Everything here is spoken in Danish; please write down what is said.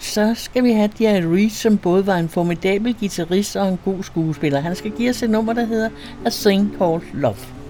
så skal vi have Jerry Reed, som både var en formidabel guitarist og en god skuespiller. Han skal give os et nummer, der hedder A Thing Called Love.